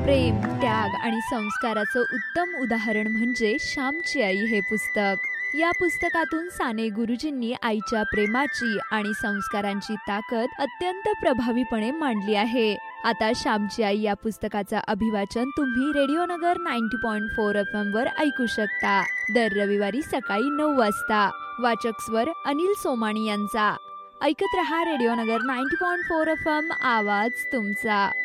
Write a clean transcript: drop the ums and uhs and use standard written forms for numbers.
प्रेम, त्याग आणि संस्काराचं उत्तम उदाहरण म्हणजे श्यामची आई हे पुस्तक. या पुस्तकातून साने गुरुजींनी आईच्या प्रेमाची आणि संस्कारांची ताकद अत्यंत प्रभावीपणे मांडली आहे. आता श्यामची आई या पुस्तकाचं अभिवाचन तुम्ही रेडिओनगर 90.4 FM वर ऐकू शकता. दर रविवारी सकाळी 9 वाजता. वाचक स्वर अनिल सोमाणी यांचा. ऐकत रहा रेडिओनगर 90.4 FM, आवाज तुमचा.